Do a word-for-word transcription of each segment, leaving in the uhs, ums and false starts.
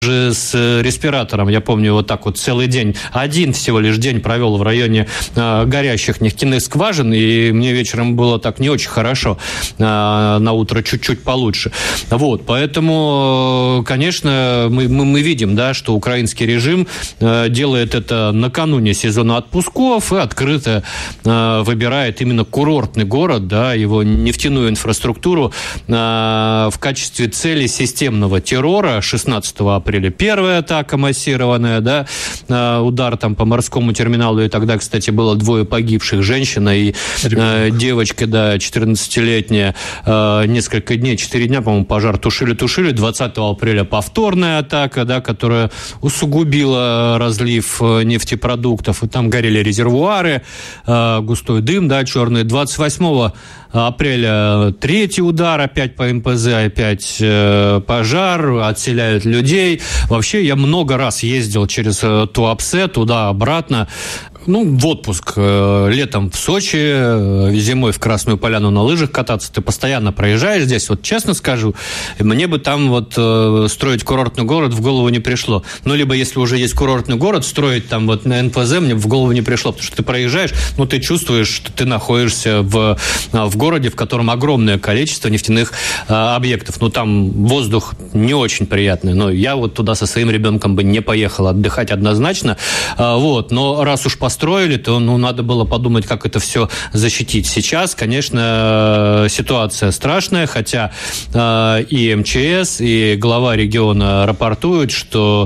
же с респиратором, я помню, вот так вот целый день, один всего лишь день провел в районе э, горящих нефтяных скважин, и мне вечером было так не очень хорошо, э, на утро чуть-чуть получше. Вот, поэтому, конечно, мы, мы, мы видим, да, что украинский режим э, делает это накануне сезона отпусков и открыто э, выбирает именно курортный город, да, его нефтяную инфраструктуру э, в качестве цели системного террора. шестнадцатого апреля первая атака массированная, да, удар там по морскому терминалу, и тогда, кстати, было двое погибших, женщина и э, девочка, да, четырнадцатилетняя, э, несколько дней, четыре дня, по-моему, пожар тушили-тушили, двадцатого апреля повторная атака, да, которая усугубила разлив нефтепродуктов, и там горели резервуары, э, густой дым, да, черный. двадцать восьмого апреля третий удар, опять по эм пэ зэ, опять э, пожар, отселяют людей. Вообще, я много раз ездил через Туапсе, туда-обратно. Ну, в отпуск. Летом в Сочи, зимой в Красную Поляну на лыжах кататься. Ты постоянно проезжаешь здесь. Вот честно скажу, мне бы там вот строить курортный город в голову не пришло. Ну, либо если уже есть курортный город, строить там вот на эн пэ зэ мне в голову не пришло. Потому что ты проезжаешь, ну, ты чувствуешь, что ты находишься в, в городе, в котором огромное количество нефтяных а, объектов. Ну, там воздух не очень приятный. Но я вот туда со своим ребенком бы не поехал отдыхать однозначно. А, вот. Но раз уж построили, то, ну, надо было подумать, как это все защитить. Сейчас, конечно, ситуация страшная, хотя э, и эм че эс, и глава региона рапортуют, что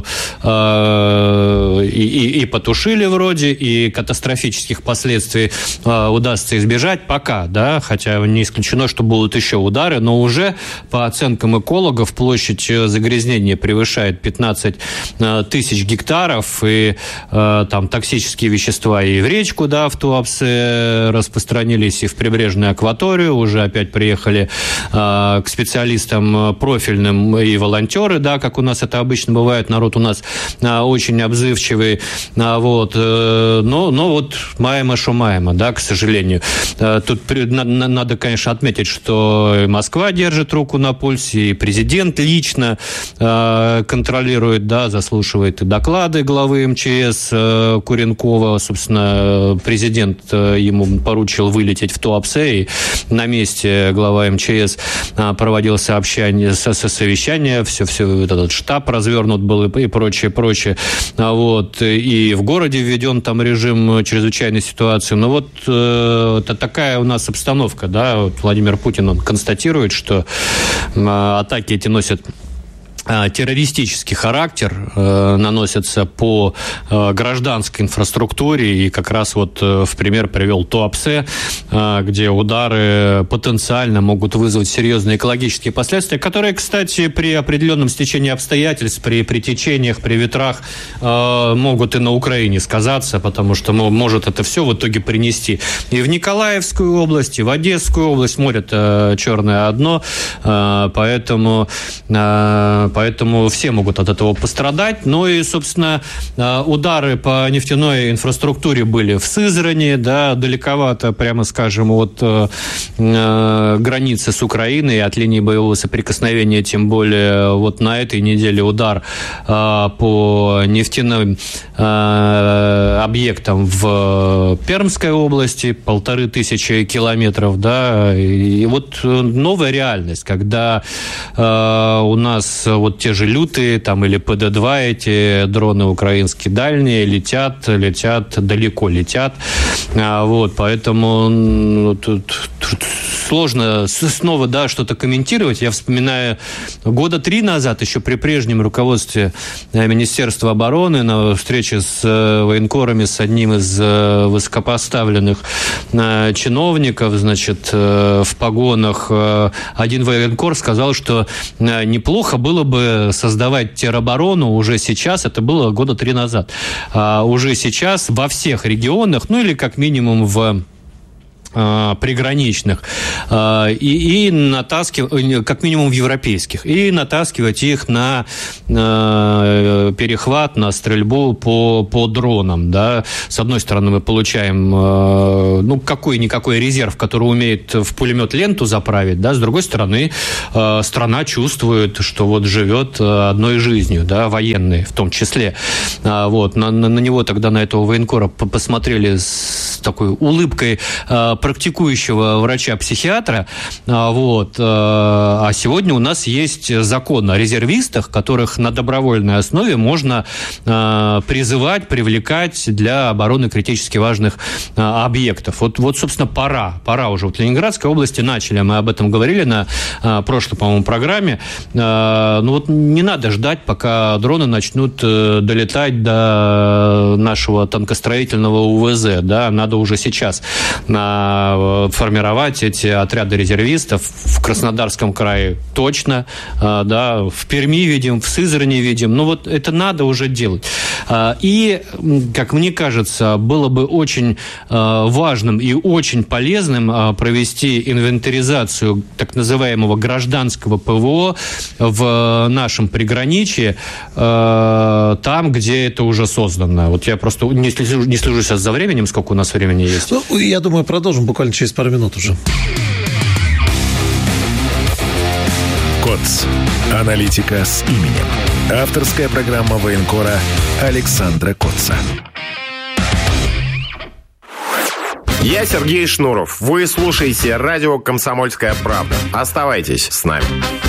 э, и, и, и потушили вроде, и катастрофических последствий э, удастся избежать пока, да, хотя не исключено, что будут еще удары, но уже по оценкам экологов площадь загрязнения превышает пятнадцать тысяч гектаров, и э, там токсические вещества и в речку, да, в Туапсе распространились, и в прибрежную акваторию. Уже опять приехали э, к специалистам профильным и волонтеры, да, как у нас это обычно бывает. Народ у нас э, очень обзывчивый. Э, вот, э, но, но вот маемо шо маемо, да, к сожалению. Э, тут при, на, на, надо, конечно, отметить, что Москва держит руку на пульсе, и президент лично э, контролирует, да, заслушивает и доклады главы эм че эс э, Куренкова. Собственно, президент ему поручил вылететь в Туапсе, и на месте глава эм че эс проводил сообщение, совещание, все, все, этот штаб развернут был и прочее, прочее. Вот. И в городе введен там режим чрезвычайной ситуации. Но вот это такая у нас обстановка, да. Вот Владимир Путин, он констатирует, что атаки эти носят террористический характер, э, наносятся по э, гражданской инфраструктуре, и как раз вот э, в пример привел Туапсе, э, где удары потенциально могут вызвать серьезные экологические последствия, которые, кстати, при определенном стечении обстоятельств, при, при течениях, при ветрах э, могут и на Украине сказаться, потому что ну, может это все в итоге принести и в Николаевскую область, и в Одесскую область. Море-то черное одно, э, поэтому э, Поэтому все могут от этого пострадать. Ну и, собственно, удары по нефтяной инфраструктуре были в Сызрани, да, далековато, прямо скажем, от э, границы с Украиной, от линии боевого соприкосновения, тем более вот на этой неделе удар э, по нефтяным э, объектам в Пермской области, полторы тысячи километров, да, и вот новая реальность, когда э, у нас вот те же лютые, там, или пэ дэ два, эти дроны украинские дальние, летят, летят, далеко летят. А, вот, поэтому ну, тут, тут сложно снова, да, что-то комментировать. Я вспоминаю, года три назад, еще при прежнем руководстве Министерства обороны, на встрече с военкорами, с одним из высокопоставленных чиновников, значит, в погонах, один военкор сказал, что неплохо было бы создавать тероборону уже сейчас, это было года три назад, а уже сейчас во всех регионах, ну или как минимум в приграничных, и, и натаскивать, как минимум европейских, и натаскивать их на перехват, на стрельбу по, по дронам. Да. С одной стороны, мы получаем ну, какой-никакой резерв, который умеет в пулемет ленту заправить, да. С другой стороны, страна чувствует, что вот живет одной жизнью, да, военной в том числе. Вот. На, на него тогда, на этого военкора, посмотрели с такой улыбкой практикующего врача-психиатра, вот. А сегодня у нас есть закон о резервистах, которых на добровольной основе можно призывать, привлекать для обороны критически важных объектов. Вот, вот собственно, пора. Пора уже. В Ленинградской области начали, мы об этом говорили на прошлой, по-моему, программе. Ну вот не надо ждать, пока дроны начнут долетать до нашего танкостроительного УВЗ, да, надо уже сейчас формировать эти отряды резервистов. В Краснодарском крае точно, да, в Перми видим, в Сызрани видим. Ну вот это надо уже делать. И, как мне кажется, было бы очень важным и очень полезным провести инвентаризацию так называемого гражданского ПВО в нашем приграничье, там, где это уже создано. Вот я просто не слежу, не слежу сейчас за временем, сколько у нас времени есть. Ну, я думаю, продолжим буквально через пару минут уже. КОЦ. Аналитика с именем. Авторская программа военкора Александра Котца. Я Сергей Шнуров. Вы слушаете радио «Комсомольская правда». Оставайтесь с нами.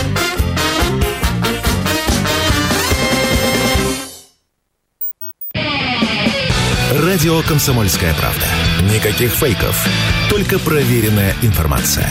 Радио «Комсомольская правда». Никаких фейков, только проверенная информация.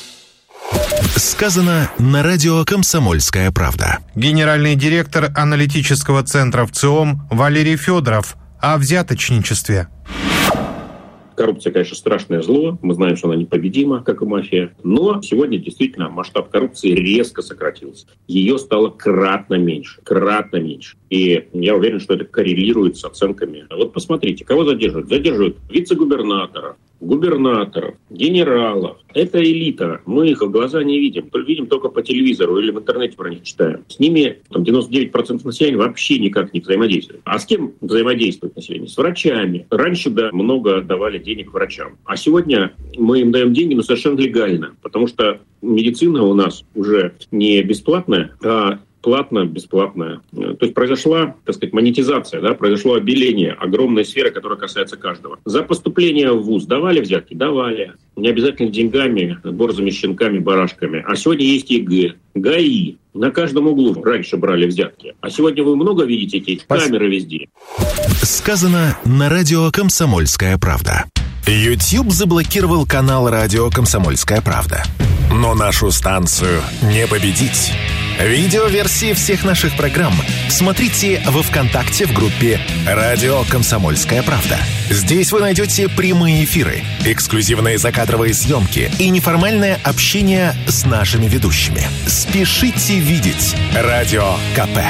Сказано на радио «Комсомольская правда». Генеральный директор аналитического центра ВЦИОМ Валерий Федоров о взяточничестве. Коррупция, конечно, страшное зло. Мы знаем, что она непобедима, как и мафия. Но сегодня действительно масштаб коррупции резко сократился. Ее стало кратно меньше. Кратно меньше. И я уверен, что это коррелирует с оценками. Вот посмотрите, кого задерживают? Задерживают вице-губернаторов, губернаторов, генералов. Это элита. Мы их в глаза не видим. Видим только по телевизору или в интернете про них читаем. С ними там, девяносто девять процентов населения вообще никак не взаимодействует. А с кем взаимодействует население? С врачами. Раньше, да, много давали денег врачам. А сегодня мы им даем деньги, но совершенно легально. Потому что медицина у нас уже не бесплатная, а платно, бесплатная. То есть произошла, так сказать, монетизация, да, произошло обеление огромной сферы, которая касается каждого. За поступление в вуз давали взятки? Давали. Не обязательно деньгами, борзыми щенками, барашками. А сегодня есть ЕГЭ, ГАИ. На каждом углу раньше брали взятки. А сегодня вы много видите эти камеры везде. Сказано на радио «Комсомольская правда». YouTube заблокировал канал радио «Комсомольская правда». Но нашу станцию не победить. Видеоверсии всех наших программ смотрите во ВКонтакте в группе «Радио Комсомольская правда». Здесь вы найдете прямые эфиры, эксклюзивные закадровые съемки и неформальное общение с нашими ведущими. Спешите видеть Радио КП.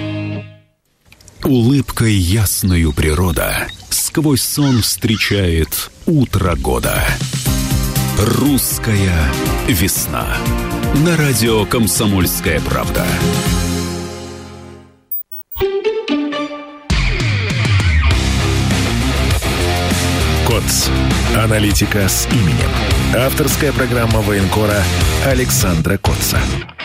Улыбкой ясною природа сквозь сон встречает утро года. Русская весна. На радио «Комсомольская правда». КОЦ. Аналитика с именем. Авторская программа военкора Александра Котца.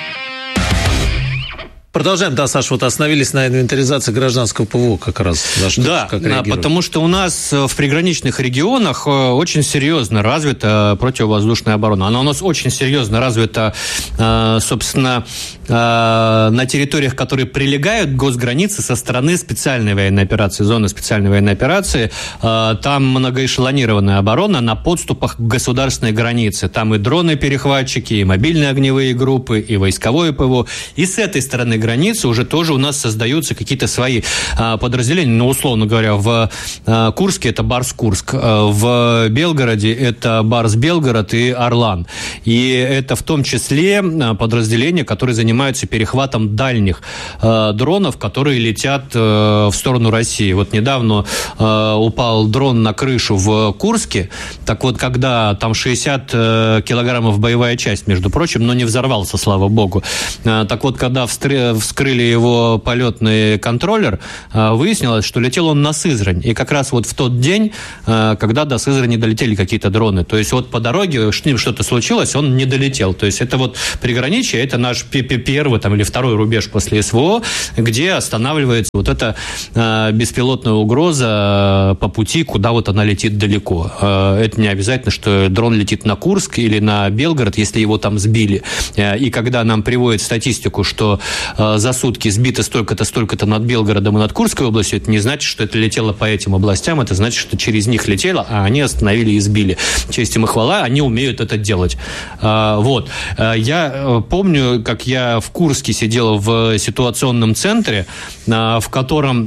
Продолжаем, да, Саша, вот остановились на инвентаризации гражданского ПВО как раз. Да, что, да, как да, потому что у нас в приграничных регионах очень серьезно развита противовоздушная оборона. Она у нас очень серьезно развита, собственно, на территориях, которые прилегают к госгранице со стороны специальной военной операции, зоны специальной военной операции. Там многоэшелонированная оборона на подступах к государственной границе. Там и дроны-перехватчики, и мобильные огневые группы, и войсковое ПВО. И с этой стороны границы уже тоже у нас создаются какие-то свои подразделения. Ну, условно говоря, в Курске это Барс Курск, в Белгороде это Барс Белгород и Орлан. И это в том числе подразделения, которые занимаются перехватом дальних дронов, которые летят в сторону России. Вот недавно упал дрон на крышу в Курске. Так вот, когда там шестьдесят килограммов боевая часть, между прочим, но не взорвался, слава богу. Так вот, когда вскрыли его полетный контроллер, выяснилось, что летел он на Сызрань. И как раз вот в тот день, когда до Сызрани долетели какие-то дроны. То есть вот по дороге с ним что-то случилось, он не долетел. То есть это вот приграничие, это наш первый там, или второй рубеж после СВО, где останавливается вот эта беспилотная угроза по пути, куда вот она летит далеко. Это не обязательно, что дрон летит на Курск или на Белгород, если его там сбили. И когда нам приводят статистику, что за сутки сбито столько-то, столько-то над Белгородом и над Курской областью, это не значит, что это летело по этим областям, это значит, что через них летело, а они остановили и сбили. Честь им и хвала, они умеют это делать. Вот. Я помню, как я в Курске сидел в ситуационном центре, в котором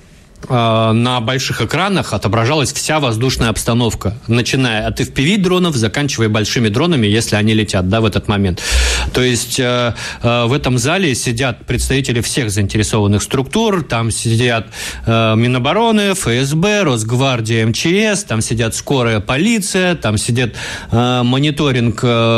на больших экранах отображалась вся воздушная обстановка, начиная от эф пи ви-дронов, заканчивая большими дронами, если они летят, да, в этот момент. То есть э, э, в этом зале сидят представители всех заинтересованных структур, там сидят э, Минобороны, эф эс бэ, Росгвардия, эм че эс, там сидят скорая полиция, там сидят э, мониторинг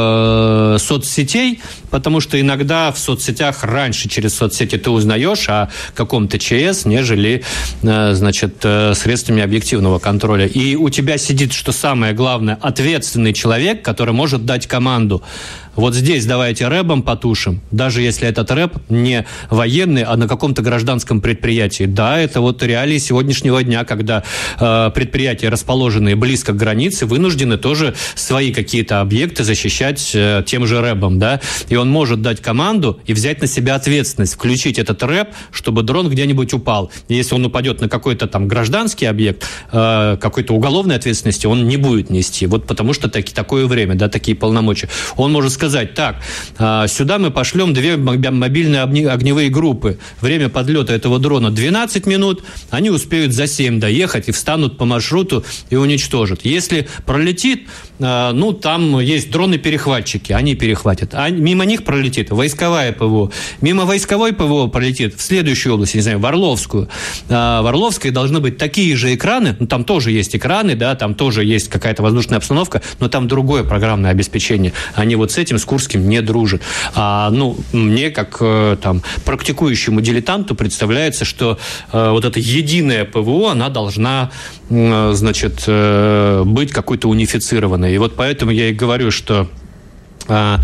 э, соцсетей, потому что иногда в соцсетях раньше через соцсети ты узнаешь о каком-то ЧС, нежели э, значит, средствами объективного контроля. И у тебя сидит, что самое главное, ответственный человек, который может дать команду. Вот здесь давайте рэбом потушим, даже если этот рэб не военный, а на каком-то гражданском предприятии. Да, это вот реалии сегодняшнего дня, когда э, предприятия, расположенные близко к границе, вынуждены тоже свои какие-то объекты защищать э, тем же рэбом, да, и он может дать команду и взять на себя ответственность, включить этот рэб, чтобы дрон где-нибудь упал. И если он упадет на какой-то там гражданский объект, э, какой-то уголовной ответственности он не будет нести, вот потому что таки, такое время, да, такие полномочия. Он может сказать, сказать, так, сюда мы пошлем две мобильные огневые группы. Время подлета этого дрона двенадцать минут, они успеют за семь доехать и встанут по маршруту и уничтожат. Если пролетит, ну, там есть дроны-перехватчики, они перехватят. А мимо них пролетит войсковая ПВО. Мимо войсковой ПВО пролетит в следующую область, не знаю, в Орловскую. В Орловской должны быть такие же экраны, ну, там тоже есть экраны, да, там тоже есть какая-то воздушная обстановка, но там другое программное обеспечение. Они вот с этим, с Курским, не дружат. А, ну, мне, как там, практикующему дилетанту, представляется, что э, вот эта единая ПВО, она должна, э, значит, э, быть какой-то унифицированной. И вот поэтому я и говорю, что А,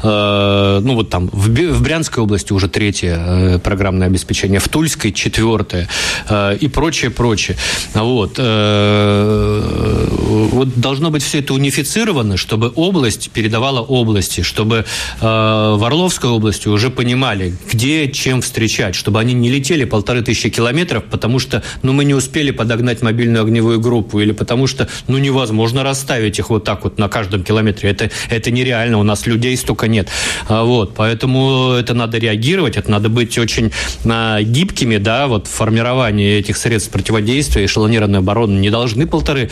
э, ну вот там в, в Брянской области уже третье э, программное обеспечение, в Тульской четвертое э, и прочее, прочее. Вот. Э, вот должно быть все это унифицировано, чтобы область передавала области, чтобы э, в Орловской области уже понимали, где чем встречать, чтобы они не летели полторы тысячи километров, потому что ну, мы не успели подогнать мобильную огневую группу, или потому что ну, невозможно расставить их вот так вот на каждом километре. Это, это нереально, у нас людей столько нет. Вот, поэтому это надо реагировать, это надо быть очень а, гибкими, да, вот в формировании этих средств противодействия. Эшелонированной обороны не должны полторы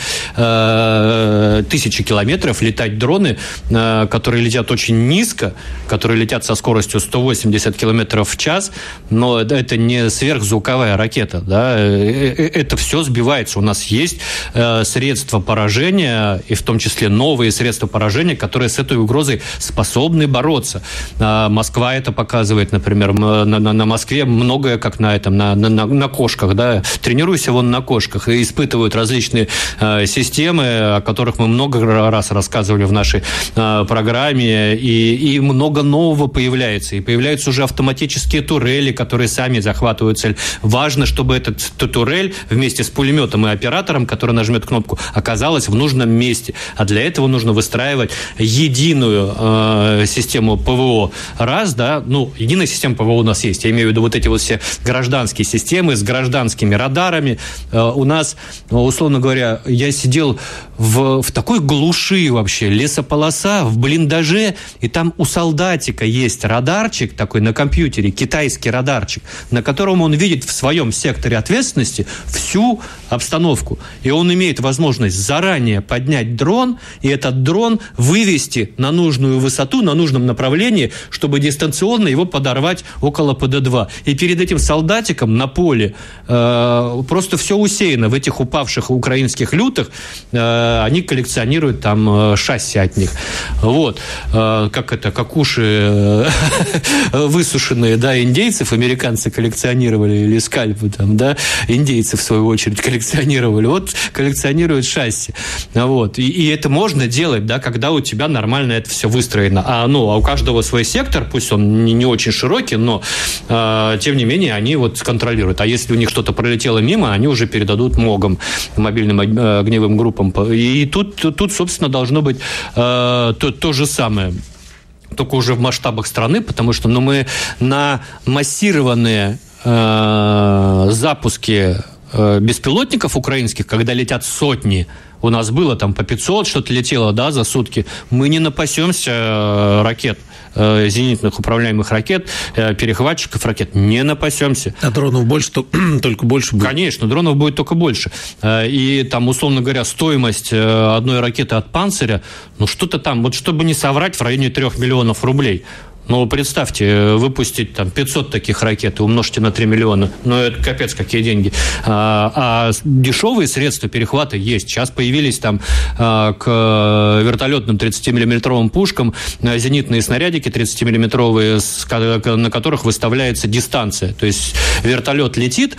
а, тысячи километров летать дроны, а, которые летят очень низко, которые летят со скоростью сто восемьдесят километров в час, но это не сверхзвуковая ракета, да, это все сбивается. У нас есть а, средства поражения, и в том числе новые средства поражения, которые с этой угрозой способны бороться. Москва это показывает, например, на, на, на Москве многое как на этом, на, на, на кошках, да, тренируйся вон на кошках, и испытывают различные э, системы, о которых мы много раз рассказывали в нашей э, программе, и, и много нового появляется, и появляются уже автоматические турели, которые сами захватывают цель. Важно, чтобы этот турель вместе с пулеметом и оператором, который нажмет кнопку, оказалась в нужном месте, а для этого нужно выстраивать единую систему ПВО раз, да, ну, единая система ПВО у нас есть, я имею в виду вот эти вот все гражданские системы с гражданскими радарами. У нас, условно говоря, я сидел в, в такой глуши вообще, лесополоса, в блиндаже, и там у солдатика есть радарчик такой на компьютере, китайский радарчик, на котором он видит в своем секторе ответственности всю обстановку. И он имеет возможность заранее поднять дрон, и этот дрон вывести на нужную высоту, на нужном направлении, чтобы дистанционно его подорвать около Пэ Дэ два. И перед этим солдатиком на поле э, просто все усеяно в этих упавших украинских лютых, э, они коллекционируют там э, шасси от них. Вот. Э, как это, как уши э, высушенные, да, индейцев, американцы коллекционировали, или скальпы там, да, индейцы в свою очередь коллекционировали. Вот коллекционируют шасси. Вот. И, и это можно делать, да, когда у тебя нормально это все выстроено. А, ну, а у каждого свой сектор, пусть он не, не очень широкий, но э, тем не менее они вот контролируют. А если у них что-то пролетело мимо, они уже передадут МОГам, мобильным огневым группам. И тут, тут собственно, должно быть э, то, то же самое. Только уже в масштабах страны, потому что ну, мы на массированные э, запуски э, беспилотников украинских, когда летят сотни, у нас было там по пятьсот, что-то летело, да, за сутки, мы не напасемся э, ракет, э, зенитных управляемых ракет, э, перехватчиков ракет, не напасемся. А дронов больше, то, только больше будет? Конечно, дронов будет только больше. Э, и там, условно говоря, стоимость э, одной ракеты от «Панциря», ну что-то там, вот чтобы не соврать, в районе трех миллионов рублей. Ну, представьте, выпустить там пятьсот таких ракет и умножьте на три миллиона. Ну, это капец, какие деньги. А, а дешевые средства перехвата есть. Сейчас появились там а, к вертолетным тридцатимиллиметровым пушкам зенитные снарядики тридцатимиллиметровые, на которых выставляется дистанция. То есть вертолет летит,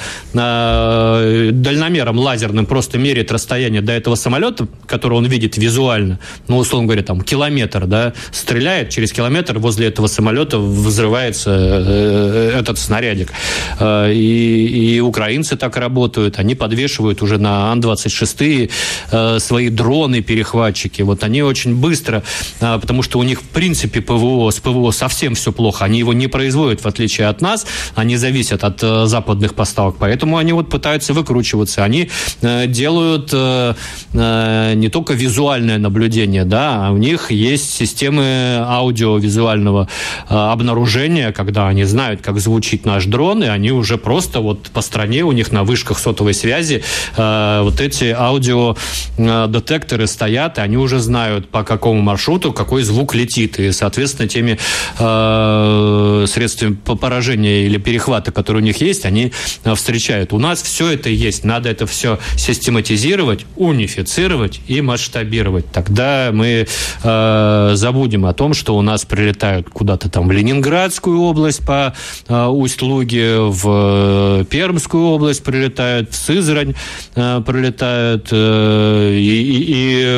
а, дальномером лазерным просто меряет расстояние до этого самолета, который он видит визуально. Ну, условно говоря, там километр, да, стреляет через километр возле этого самолета взрывается этот снарядик. И, и украинцы так работают. Они подвешивают уже на Ан двадцать шесть свои дроны-перехватчики. Вот они очень быстро, потому что у них, в принципе, ПВО, с ПВО совсем все плохо. Они его не производят, в отличие от нас. Они зависят от западных поставок. Поэтому они вот пытаются выкручиваться. Они делают не только визуальное наблюдение, да, а у них есть системы аудиовизуального обнаружения, когда они знают, как звучит наш дрон, и они уже просто вот по стране, у них на вышках сотовой связи э, вот эти аудиодетекторы стоят, и они уже знают, по какому маршруту какой звук летит, и, соответственно, теми э, средствами поражения или перехвата, которые у них есть, они встречают. У нас все это есть, надо это все систематизировать, унифицировать и масштабировать. Тогда мы э, забудем о том, что у нас прилетают куда-то там в Ленинградскую область по э, Усть-Луге, в э, Пермскую область прилетают, в Сызрань э, прилетают э, и, и, и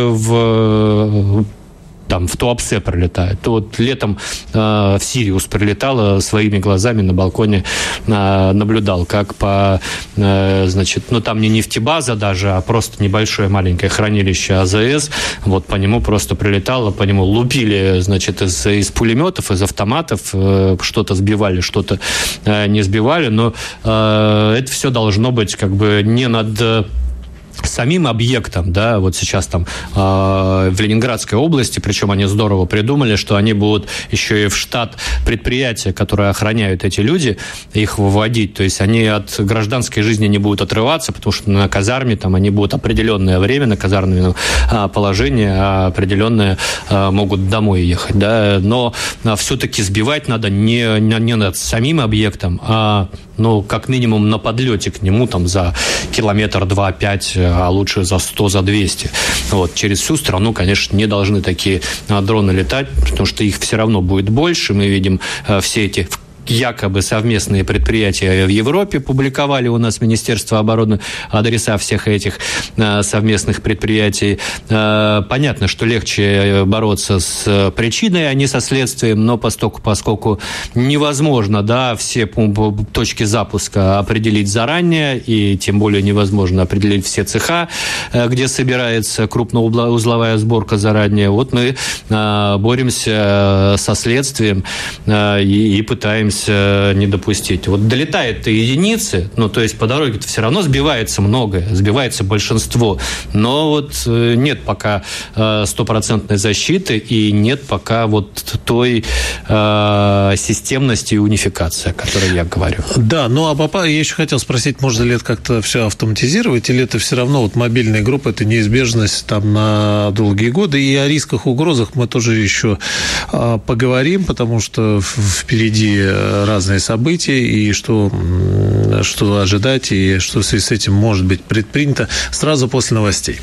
в... там в Туапсе прилетает. Вот летом э, в Сириус прилетало, своими глазами на балконе э, наблюдал, как по, э, значит, ну там не нефтебаза даже, а просто небольшое маленькое хранилище А Зэ Эс, вот по нему просто прилетало, по нему лупили, значит, из, из пулеметов, из автоматов, э, что-то сбивали, что-то э, не сбивали, но э, это все должно быть как бы не над самим объектом, да, вот сейчас там э, в Ленинградской области, причем они здорово придумали, что они будут еще и в штат предприятия, которые охраняют эти люди, их выводить, то есть они от гражданской жизни не будут отрываться, потому что на казарме там они будут определенное время на казарменном э, положении, а определенное э, могут домой ехать, да, но э, все-таки сбивать надо не, не, не над самим объектом, а ну, как минимум на подлете к нему там за километр, два, пять, а лучше за сто, за двести. Вот. Через всю страну, конечно, не должны такие дроны летать, потому что их все равно будет больше. Мы видим все эти якобы совместные предприятия в Европе, публиковали у нас Министерство обороны адреса всех этих э, совместных предприятий. Э, понятно, что легче бороться с причиной, а не со следствием, но поскольку, поскольку невозможно, да, все точки запуска определить заранее, и тем более невозможно определить все цеха, э, где собирается крупноузловая сборка заранее, вот мы э, боремся со следствием э, и, и пытаемся старались э, не допустить. Вот долетает до единицы, ну, то есть по дороге-то все равно сбивается многое, сбивается большинство, но вот э, нет пока э, стопроцентной защиты и нет пока вот той э, системности и унификации, о которой я говорю. Да, ну а папа, я еще хотел спросить, можно ли это как-то все автоматизировать, или это все равно вот мобильная группа, это неизбежность там на долгие годы, и о рисках, угрозах мы тоже еще э, поговорим, потому что впереди разные события, и что, что ожидать, и что в связи с этим может быть предпринято сразу после новостей.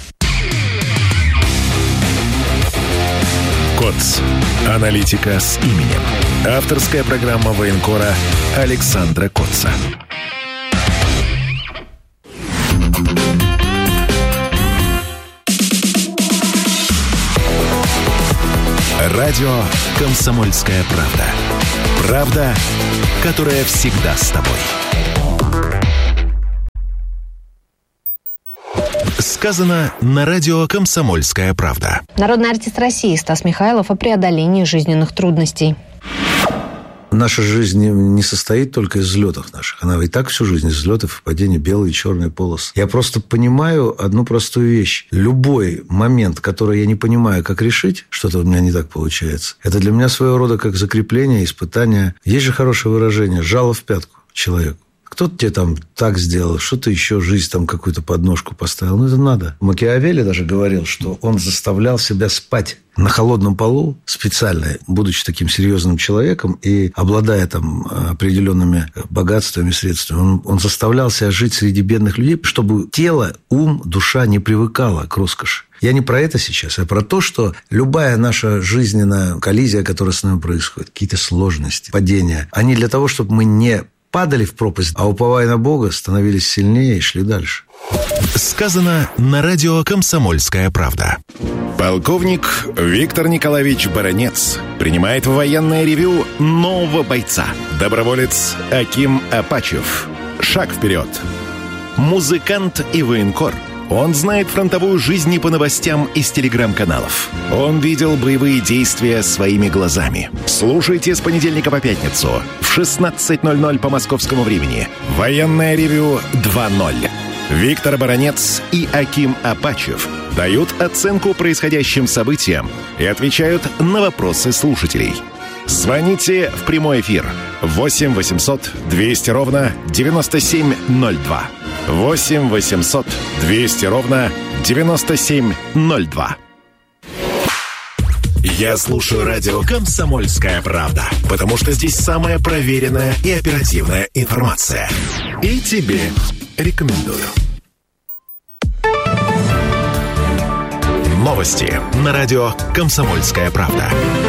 КОЦ. Аналитика с именем. Авторская программа военкора Александра Котца. Радио «Комсомольская правда». Правда, которая всегда с тобой. Сказано на радио «Комсомольская правда». Народный артист России Стас Михайлов о преодолении жизненных трудностей. Наша жизнь не, не состоит только из взлетов наших. Она и так всю жизнь из взлетов и падений, белые и черные полосы. Я просто понимаю одну простую вещь. Любой момент, который я не понимаю, как решить, что-то у меня не так получается, это для меня своего рода как закрепление, испытание. Есть же хорошее выражение «жало в пятку» человеку. Кто-то тебе там так сделал, что-то еще, жизнь там какую-то подножку поставил. Ну, это надо. Макиавелли даже говорил, что он заставлял себя спать на холодном полу специально, будучи таким серьезным человеком и обладая там определенными богатствами, средствами. Он, он заставлял себя жить среди бедных людей, чтобы тело, ум, душа не привыкала к роскоши. Я не про это сейчас, а про то, что любая наша жизненная коллизия, которая с нами происходит, какие-то сложности, падения, они для того, чтобы мы не падали в пропасть, а уповая на Бога, становились сильнее и шли дальше. Сказано на радио «Комсомольская правда». Полковник Виктор Николаевич Баранец принимает в военное ревю нового бойца. Доброволец Аким Апачев. Шаг вперед. Музыкант и военкор. Он знает фронтовую жизнь не по новостям из телеграм-каналов. Он видел боевые действия своими глазами. Слушайте с понедельника по пятницу в шестнадцать ноль ноль по московскому времени. Военное ревю два ноль. Виктор Баранец и Аким Апачев дают оценку происходящим событиям и отвечают на вопросы слушателей. Звоните в прямой эфир восемь восемьсот двести ровно девяносто семь ноль два. восемь восемьсот двести ровно девяносто семь ноль два. Я слушаю радио «Комсомольская правда», потому что здесь самая проверенная и оперативная информация. И тебе рекомендую. Новости на радио «Комсомольская правда».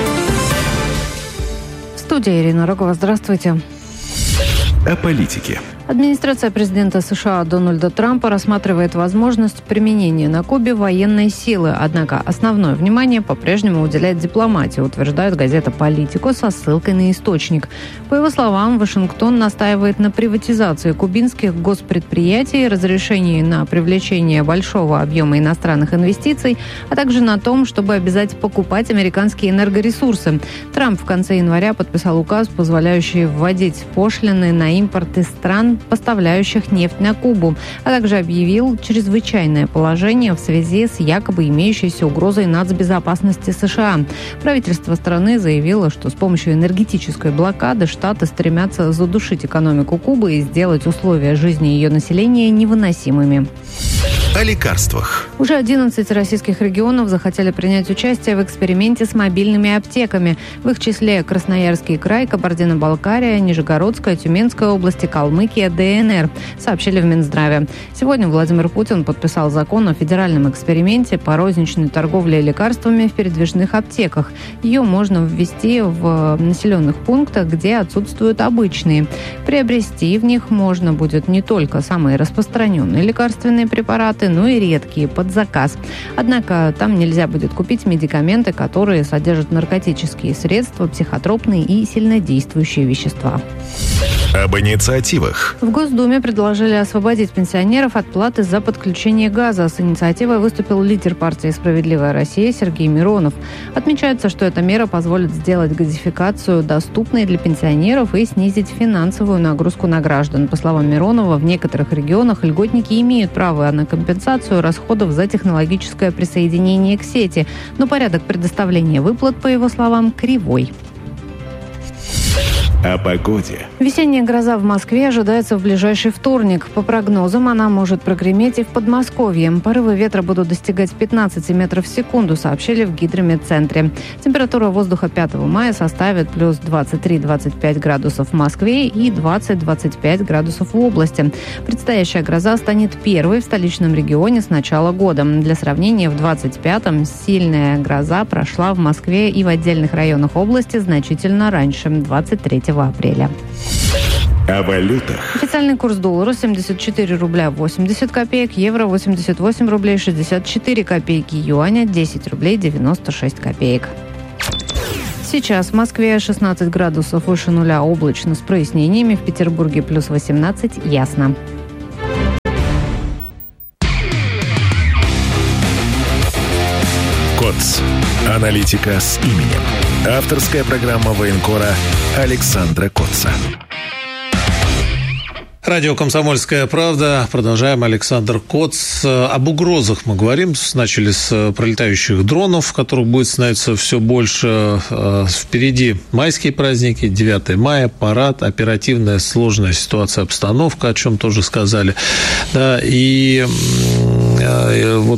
Студия Ирина Рогова. Здравствуйте. О политике. Администрация президента США Дональда Трампа рассматривает возможность применения на Кубе военной силы. Однако основное внимание по-прежнему уделяет дипломатии, утверждает газета «Политико» со ссылкой на источник. По его словам, Вашингтон настаивает на приватизации кубинских госпредприятий, разрешении на привлечение большого объема иностранных инвестиций, а также на том, чтобы обязать покупать американские энергоресурсы. Трамп в конце января подписал указ, позволяющий вводить пошлины на импорт из стран, поставляющих нефть на Кубу, а также объявил чрезвычайное положение в связи с якобы имеющейся угрозой нацбезопасности США. Правительство страны заявило, что с помощью энергетической блокады Штаты стремятся задушить экономику Кубы и сделать условия жизни ее населения невыносимыми. О лекарствах. Уже одиннадцать российских регионов захотели принять участие в эксперименте с мобильными аптеками. В их числе Красноярский край, Кабардино-Балкария, Нижегородская, Тюменская области, Калмыкия, ДНР, сообщили в Минздраве. Сегодня Владимир Путин подписал закон о федеральном эксперименте по розничной торговле лекарствами в передвижных аптеках. Ее можно ввести в населенных пунктах, где отсутствуют обычные. Приобрести в них можно будет не только самые распространенные лекарственные препараты, препараты, но и редкие, под заказ. Однако там нельзя будет купить медикаменты, которые содержат наркотические средства, психотропные и сильнодействующие вещества. Об инициативах. В Госдуме предложили освободить пенсионеров от платы за подключение газа. С инициативой выступил лидер партии «Справедливая Россия» Сергей Миронов. Отмечается, что эта мера позволит сделать газификацию доступной для пенсионеров и снизить финансовую нагрузку на граждан. По словам Миронова, в некоторых регионах льготники имеют право на компенсацию расходов за технологическое присоединение к сети, но порядок предоставления выплат, по его словам, кривой. О погоде. Весенняя гроза в Москве ожидается в ближайший вторник. По прогнозам, она может прогреметь и в Подмосковье. Порывы ветра будут достигать пятнадцать метров в секунду, сообщили в гидрометцентре. Температура воздуха пятого мая составит плюс двадцать три - двадцать пять градусов в Москве и двадцать - двадцать пять градусов в области. Предстоящая гроза станет первой в столичном регионе с начала года. Для сравнения, в двадцать пятом сильная гроза прошла в Москве и в отдельных районах области значительно раньше, двадцать третьего апреля. О валютах. Официальный курс доллара семьдесят четыре рубля восемьдесят копеек, евро восемьдесят восемь рублей шестьдесят четыре копейки, юаня десять рублей девяносто шесть копеек. Сейчас в Москве шестнадцать градусов выше нуля, облачно с прояснениями, в Петербурге плюс восемнадцать, ясно. КОЦ. Аналитика с именем. Авторская программа военкора Александра Котца. Радио «Комсомольская правда». Продолжаем. Александр Коц. Об угрозах мы говорим. Начали с пролетающих дронов, которых будет становиться все больше. Впереди майские праздники, девятое мая, парад, оперативная сложная ситуация, обстановка, о чем тоже сказали. Да, и вот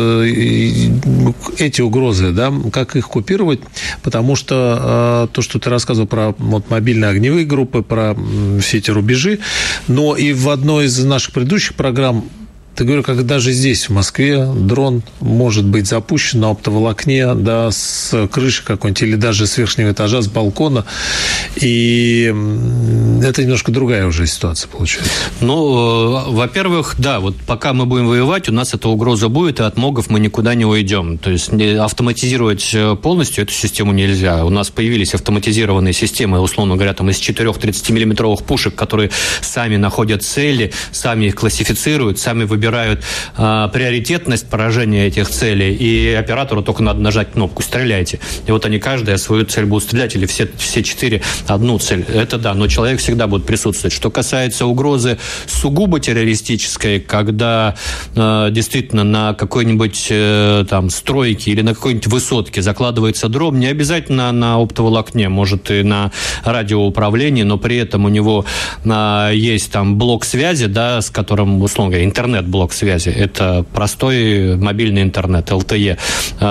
эти угрозы, да, как их купировать, потому что то, что ты рассказывал про вот, мобильные огневые группы, про все эти рубежи, но и в одной из наших предыдущих программ ты говорил, как даже здесь, в Москве, дрон может быть запущен на оптоволокне, да, с крыши какой-нибудь, или даже с верхнего этажа, с балкона, и это немножко другая уже ситуация получается. Ну, во-первых, да, вот пока мы будем воевать, у нас эта угроза будет, и от МОГов мы никуда не уйдем. То есть автоматизировать полностью эту систему нельзя. У нас появились автоматизированные системы, условно говоря, там из четырех тридцатимиллиметровых пушек, которые сами находят цели, сами их классифицируют, сами выбирают выбирают а, приоритетность поражения этих целей, и оператору только надо нажать кнопку «Стреляйте». И вот они каждая свою цель будут стрелять, или все, все четыре одну цель. Это да, но человек всегда будет присутствовать. Что касается угрозы сугубо террористической, когда а, действительно на какой-нибудь э, там стройке или на какой-нибудь высотке закладывается дрон, не обязательно на оптоволокне, может и на радиоуправлении, но при этом у него а, есть там блок связи, да, с которым, условно говоря, интернет блок связи, это простой мобильный интернет, эл тэ е,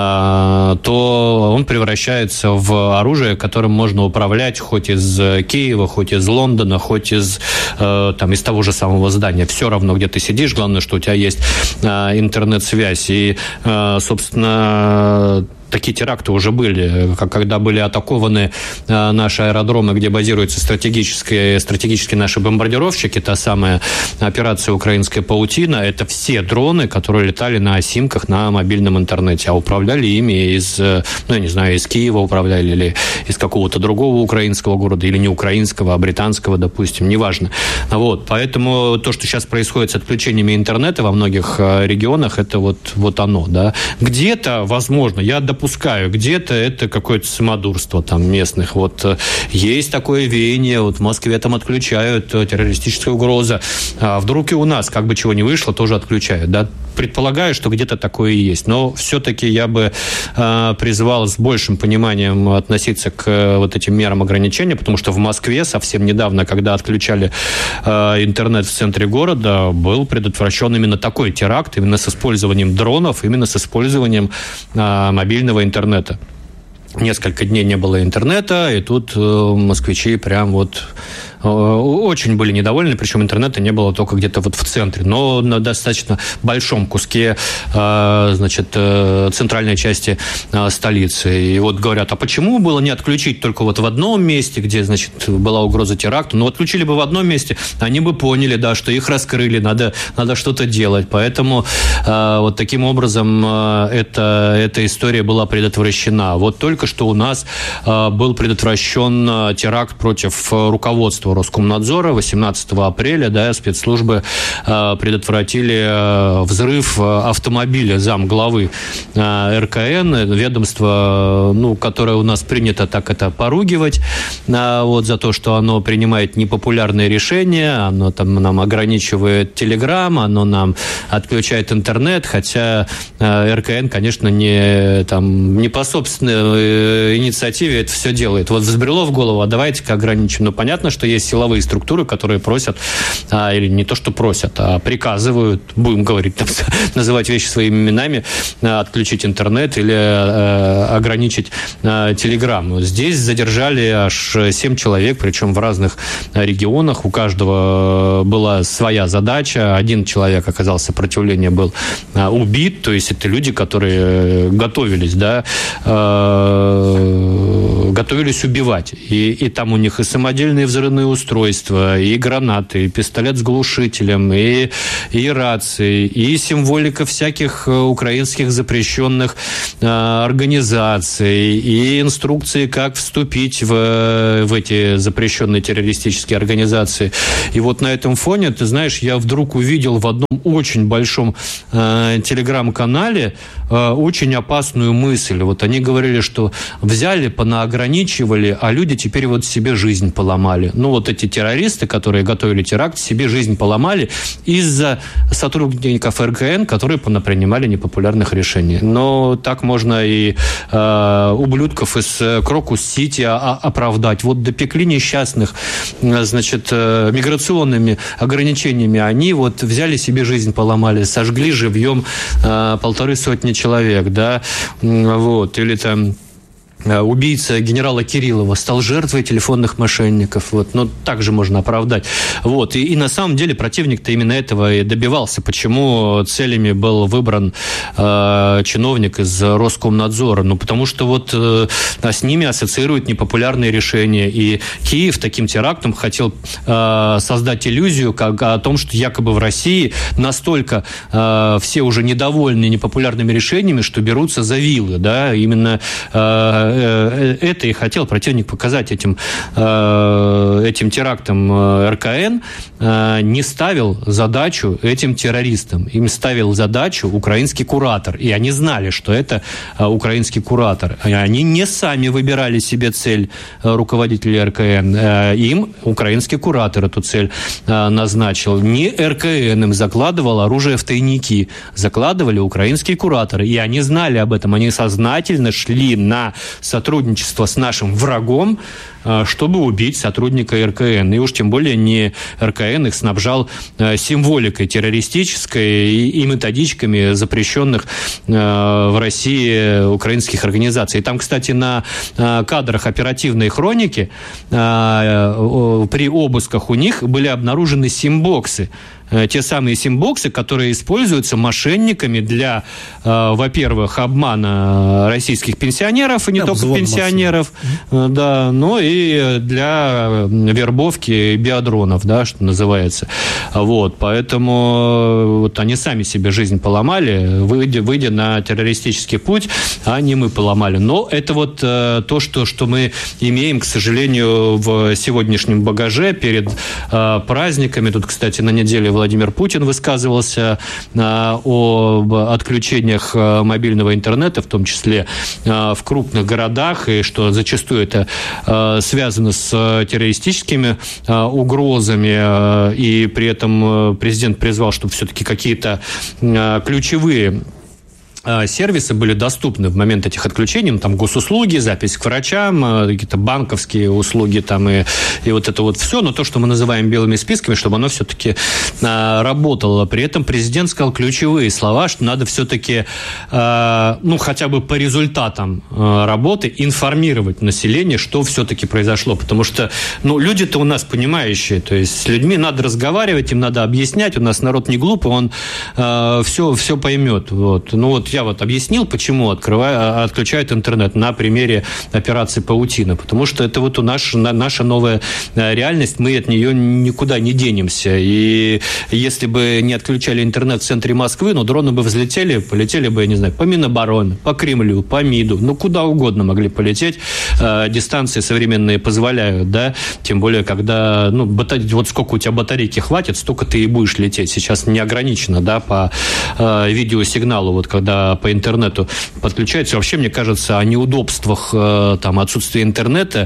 то он превращается в оружие, которым можно управлять хоть из Киева, хоть из Лондона, хоть из, там, из того же самого здания. Все равно, где ты сидишь, главное, что у тебя есть интернет-связь. И, собственно, такие теракты уже были, когда были атакованы наши аэродромы, где базируются стратегические, стратегические наши бомбардировщики, та самая операция «Украинская паутина», это все дроны, которые летали на осимках на мобильном интернете, а управляли ими из, ну, я не знаю, из Киева управляли, или из какого-то другого украинского города, или не украинского, а британского, допустим, неважно. Вот, поэтому то, что сейчас происходит с отключениями интернета во многих регионах, это вот, вот оно, да. Где-то, возможно, я допускаю, Пускаю. Где-то это какое-то самодурство там местных. Вот есть такое веяние, вот в Москве там отключают, террористическая угроза. А вдруг и у нас, как бы чего не вышло, тоже отключают, да? Предполагаю, что где-то такое и есть. Но все-таки я бы э, призвал с большим пониманием относиться к э, вот этим мерам ограничения, потому что в Москве совсем недавно, когда отключали э, интернет в центре города, был предотвращен именно такой теракт, именно с использованием дронов, именно с использованием э, мобильного интернета. Несколько дней не было интернета, и тут э, москвичи прям вот очень были недовольны, причем интернета не было только где-то вот в центре, но на достаточно большом куске, значит, центральной части столицы. И вот говорят, а почему было не отключить только вот в одном месте, где, значит, была угроза теракта? Ну, отключили бы в одном месте, они бы поняли, да, что их раскрыли, надо, надо что-то делать. Поэтому вот таким образом эта, эта история была предотвращена. Вот только что у нас был предотвращен теракт против руководства Роскомнадзора. восемнадцатого апреля, да, спецслужбы предотвратили взрыв автомобиля замглавы эр ка эн, ведомство, ну, которое у нас принято так это поругивать, вот, за то, что оно принимает непопулярные решения, оно там нам ограничивает Телеграм, оно нам отключает интернет, хотя эр ка эн, конечно, не, там, не по собственной инициативе это все делает. Вот взбрело в голову, а давайте-ка ограничим. Ну, понятно, что есть силовые структуры, которые просят, а, или не то, что просят, а приказывают, будем говорить, там, называть вещи своими именами, отключить интернет или э, ограничить э, Телеграм. Здесь задержали аж семь человек, причем в разных регионах. У каждого была своя задача. Один человек оказал сопротивление, был э, убит. То есть это люди, которые готовились, да, э, готовились убивать. И, и там у них и самодельные взрывные устройства, и гранаты, и пистолет с глушителем, и, и рации, и символика всяких украинских запрещенных э, организаций, и инструкции, как вступить в, в эти запрещенные террористические организации. И вот на этом фоне, ты знаешь, я вдруг увидел в одном очень большом э, телеграм-канале э, очень опасную мысль. Вот они говорили, что взяли, понаограничивали, а люди теперь вот себе жизнь поломали. Ну, вот эти террористы, которые готовили теракт, себе жизнь поломали из-за сотрудников эр ка эн, которые принимали непопулярных решений. Но так можно и э, ублюдков из Крокус-Сити оправдать. Вот допекли несчастных, значит, э, миграционными ограничениями. Они вот взяли себе жизнь, поломали, сожгли живьем э, полторы сотни человек, да, вот, или там убийца генерала Кириллова стал жертвой телефонных мошенников. Вот. Ну, так же можно оправдать. Вот. И, и на самом деле противник-то именно этого и добивался. Почему целями был выбран э, чиновник из Роскомнадзора? Ну, потому что вот э, с ними ассоциируют непопулярные решения. И Киев таким терактом хотел э, создать иллюзию как, о том, что якобы в России настолько э, все уже недовольны непопулярными решениями, что берутся за вилы. Да? Именно э, это и хотел противник показать этим, этим терактом эр ка эн, не ставил задачу этим террористам. Им ставил задачу украинский куратор. И они знали, что это украинский куратор. И они не сами выбирали себе цель руководителей эр ка эн. Им украинский куратор эту цель назначил. Не эр ка эн им закладывал оружие в тайники. Закладывали украинские кураторы. И они знали об этом. Они сознательно шли на сотрудничество с нашим врагом, чтобы убить сотрудника эр ка эн. И уж тем более не эр ка эн их снабжал символикой террористической и методичками запрещенных в России украинских организаций. И там, кстати, на кадрах оперативной хроники при обысках у них были обнаружены симбоксы. Те самые симбоксы, которые используются мошенниками для, э, во-первых, обмана российских пенсионеров, и не да, только пенсионеров, э, да, но и для вербовки биодронов, да, что называется. Вот, поэтому вот они сами себе жизнь поломали, выйдя, выйдя на террористический путь, а не мы поломали. Но это вот э, то, что, что мы имеем, к сожалению, в сегодняшнем багаже перед э, праздниками. Тут, кстати, на неделе Владимир Путин высказывался а, об отключениях а, мобильного интернета, в том числе а, в крупных городах, и что зачастую это а, связано с а, террористическими а, угрозами, а, и при этом а, президент призвал, чтобы все-таки какие-то а, ключевые сервисы были доступны в момент этих отключений, ну, там госуслуги, запись к врачам, какие-то банковские услуги там и, и вот это вот все, но то, что мы называем белыми списками, чтобы оно все-таки а, работало. При этом президент сказал ключевые слова, что надо все-таки, а, ну, хотя бы по результатам а, работы информировать население, что все-таки произошло, потому что, ну, люди-то у нас понимающие, то есть с людьми надо разговаривать, им надо объяснять, у нас народ не глупый, он а, все, все поймет, вот. Ну, вот я вот объяснил, почему открываю, отключают интернет на примере операции «Паутина». Потому что это вот у нас, наша новая реальность, мы от нее никуда не денемся. И если бы не отключали интернет в центре Москвы, ну, дроны бы взлетели, полетели бы, я не знаю, по Минобороны, по Кремлю, по МИДу, ну, куда угодно могли полететь. Дистанции современные позволяют, да, тем более, когда, ну, батаре... вот сколько у тебя батарейки хватит, столько ты и будешь лететь. Сейчас не ограничено, да, по видеосигналу, вот когда по интернету подключаются. Вообще, мне кажется, о неудобствах там, отсутствия интернета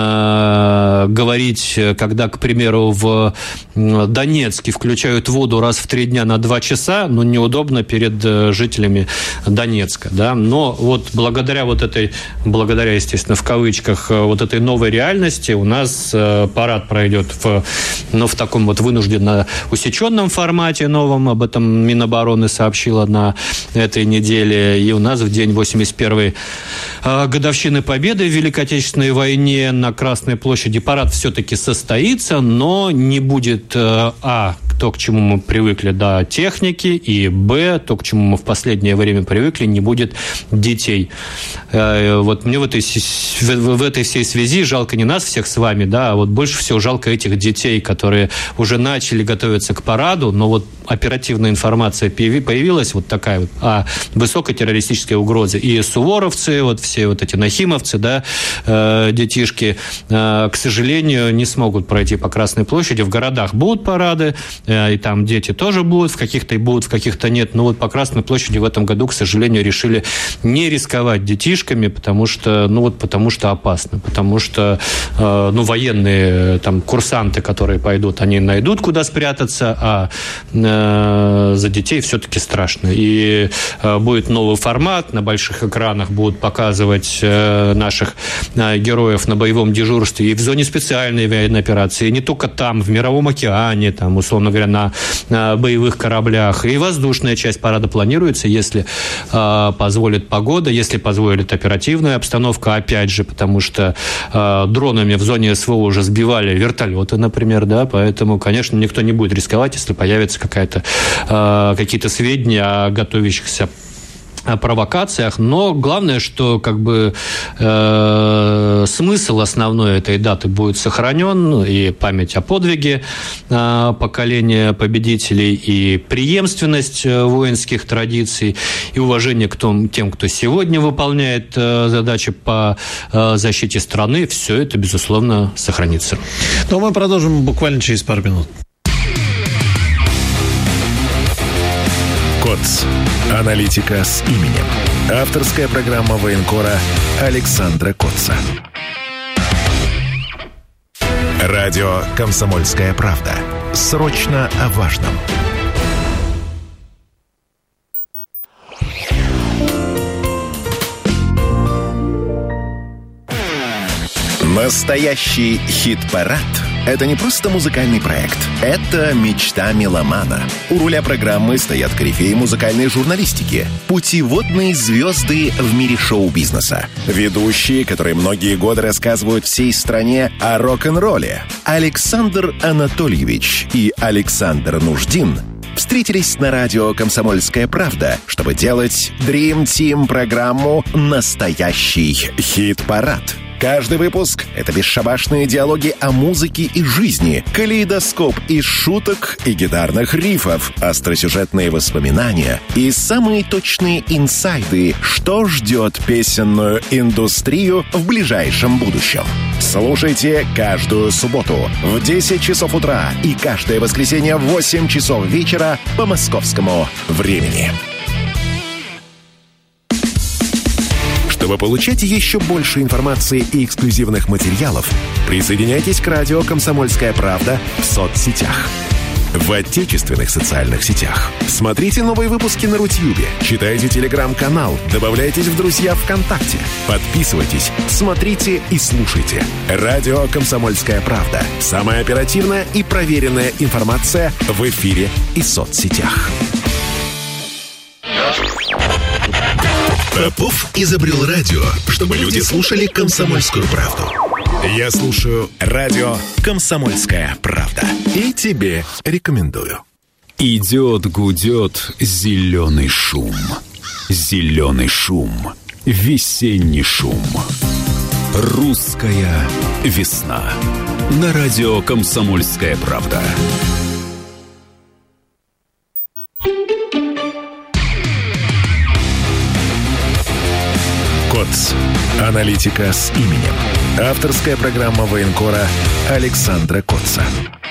э, говорить, когда, к примеру, в Донецке включают воду раз в три дня на два часа, ну, неудобно перед жителями Донецка, да. Но вот благодаря вот этой, благодаря, естественно, в кавычках, вот этой новой реальности у нас парад пройдет в, ну, в таком вот вынужденно усеченном формате новом. Об этом Минобороны сообщила на этой неделе. И у нас в день восемьдесят первой годовщины Победы в Великой Отечественной войне на Красной площади парад все-таки состоится, но не будет а то, к чему мы привыкли, да, техники, и б, то, к чему мы в последнее время привыкли, не будет детей. Вот мне в этой, в этой всей связи жалко не нас всех с вами, да, а вот больше всего жалко этих детей, которые уже начали готовиться к параду, но вот оперативная информация появилась вот такая вот о высокой террористической угрозе. И суворовцы, вот все вот эти нахимовцы, да, э, детишки, э, к сожалению, не смогут пройти по Красной площади. В городах будут парады, э, и там дети тоже будут, в каких-то и будут, в каких-то нет. Но вот по Красной площади в этом году, к сожалению, решили не рисковать детишками, потому что, ну вот, потому что опасно, потому что, э, ну, военные там курсанты, которые пойдут, они найдут, куда спрятаться, а э, за детей все-таки страшно. И э, будет новый формат, на больших экранах будут показывать э, наших э, героев на боевом дежурстве и в зоне специальной военной операции, и не только там, в Мировом океане, там, условно говоря, на, на боевых кораблях. И воздушная часть парада планируется, если э, позволит погода, если позволит оперативная обстановка, опять же, потому что э, дронами в зоне СВО уже сбивали вертолеты, например, да, поэтому, конечно, никто не будет рисковать, если появится какая-то, э, какие-то сведения о готовящихся провокациях, но главное, что как бы э, смысл основной этой даты будет сохранен, и память о подвиге э, поколения победителей, и преемственность э, воинских традиций, и уважение к том, тем, кто сегодня выполняет э, задачи по э, защите страны, все это, безусловно, сохранится. Но мы продолжим буквально через пару минут. КОЦ. Аналитика с именем. Авторская программа военкора Александра Котца. Радио «Комсомольская правда». Срочно о важном. Настоящий хит-парад – это не просто музыкальный проект. Это мечта меломана. У руля программы стоят корифеи музыкальной журналистики, путеводные звезды в мире шоу-бизнеса, ведущие, которые многие годы рассказывают всей стране о рок-н-ролле. Александр Анатольевич и Александр Нуждин встретились на радио «Комсомольская правда», чтобы делать Dream Team программу «Настоящий хит-парад». Каждый выпуск — это бесшабашные диалоги о музыке и жизни, калейдоскоп из шуток и гитарных рифов, остросюжетные воспоминания и самые точные инсайды, что ждет песенную индустрию в ближайшем будущем. Слушайте каждую субботу в десять часов утра и каждое воскресенье в восемь часов вечера по московскому времени. Чтобы получать еще больше информации и эксклюзивных материалов, присоединяйтесь к радио «Комсомольская правда» в соцсетях. в отечественных социальных сетях. Смотрите новые выпуски на Рутьюбе, читайте телеграм-канал, добавляйтесь в друзья ВКонтакте, подписывайтесь, смотрите и слушайте. Радио «Комсомольская правда». Самая оперативная и проверенная информация в эфире и соцсетях. Попов изобрел радио, чтобы люди слушали «Комсомольскую правду». Я слушаю радио «Комсомольская правда». И тебе рекомендую. Идет, гудет зеленый шум. Зеленый шум. Весенний шум. Русская весна. На радио «Комсомольская правда». КОЦ. Аналитика с именем. Авторская программа военкора Александра Котца.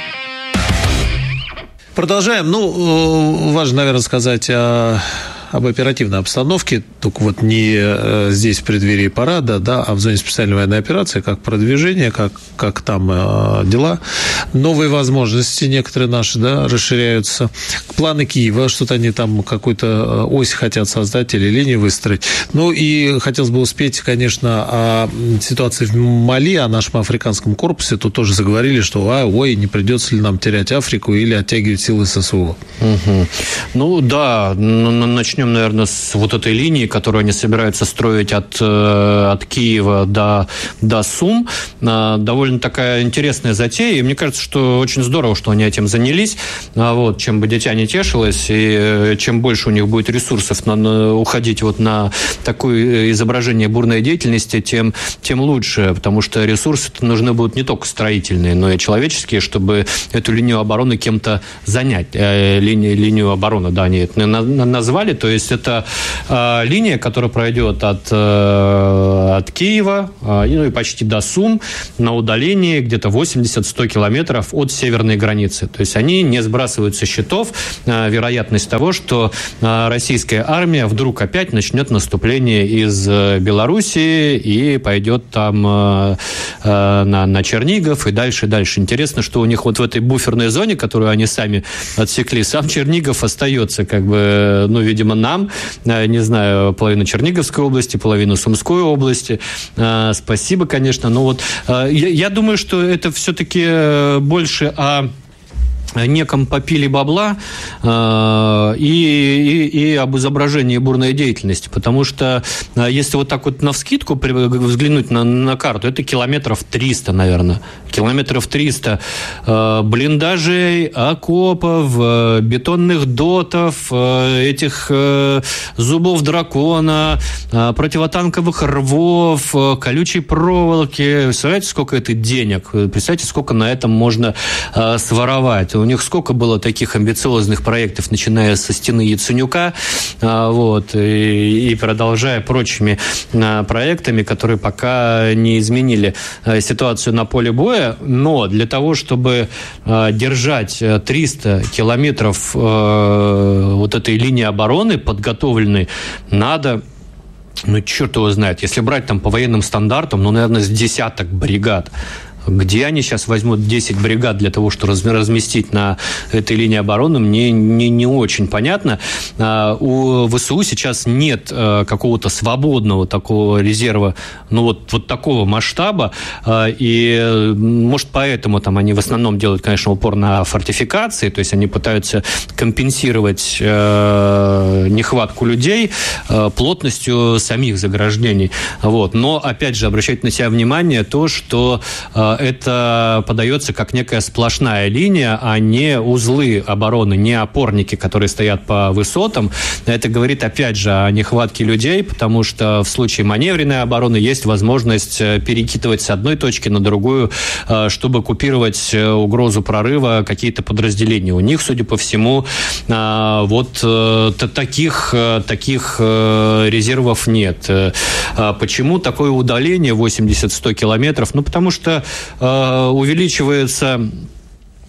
Продолжаем. Ну, важно, наверное, сказать о... об оперативной обстановке, только вот не здесь в преддверии парада, да, а в зоне специальной военной операции, как продвижение, как, как там э, дела. Новые возможности некоторые наши, да, расширяются. Планы Киева, что-то они там какую-то ось хотят создать или линию выстроить. Ну и хотелось бы успеть, конечно, о ситуации в Мали, о нашем африканском корпусе. Тут тоже заговорили, что а, ой, не придется ли нам терять Африку или оттягивать силы ССУ. Угу. Ну да, начнем. Начнем, наверное, с вот этой линии, которую они собираются строить от, от Киева до, до Сум. Довольно такая интересная затея. И мне кажется, что очень здорово, что они этим занялись. Вот, чем бы дитя не тешилось, и чем больше у них будет ресурсов на, на, уходить вот на такое изображение бурной деятельности, тем, тем лучше. Потому что ресурсы нужны будут не только строительные, но и человеческие, чтобы эту линию обороны кем-то занять. Линию, линию обороны, да, они это назвали. То есть это э, линия, которая пройдет от, э, от Киева э, ну, и почти до Сум на удалении где-то восемьдесят-сто километров от северной границы. То есть они не сбрасывают со счетов э, вероятность того, что э, российская армия вдруг опять начнет наступление из э, Белоруссии и пойдет там э, э, на, на Чернигов и дальше, дальше. Интересно, что у них вот в этой буферной зоне, которую они сами отсекли, сам Чернигов остается, как бы, ну, видимо, нам, не знаю, половину Черниговской области, половину Сумской области. Спасибо, конечно. Но вот я, я думаю, что это все-таки больше о неком попили бабла э, и, и, и об изображении бурной деятельности, потому что э, если вот так вот навскидку взглянуть на, на карту, это километров триста, наверное. Километров триста э, блиндажей, окопов, э, бетонных дотов, э, этих э, зубов дракона, э, противотанковых рвов, э, колючей проволоки. Представляете, сколько это денег? Представляете, сколько на этом можно э, своровать? У них сколько было таких амбициозных проектов, начиная со стены Яценюка, вот, и, и продолжая прочими проектами, которые пока не изменили ситуацию на поле боя. Но для того, чтобы держать триста километров вот этой линии обороны подготовленной, надо... Ну, черт его знает. Если брать там по военным стандартам, ну, наверное, с десяток бригад. Где они сейчас возьмут десять бригад для того, чтобы разместить на этой линии обороны, мне не, не очень понятно. У ВСУ сейчас нет какого-то свободного такого резерва, ну вот, вот такого масштаба, и может поэтому там они в основном делают, конечно, упор на фортификации, то есть они пытаются компенсировать нехватку людей плотностью самих заграждений. Вот. Но, опять же, обращайте на себя внимание то, что это подается как некая сплошная линия, а не узлы обороны, не опорники, которые стоят по высотам. Это говорит, опять же, о нехватке людей, потому что в случае маневренной обороны есть возможность перекидывать с одной точки на другую, чтобы купировать угрозу прорыва какие-то подразделения. У них, судя по всему, вот таких, таких резервов нет. Почему такое удаление восемьдесят-сто километров? Ну, потому что увеличивается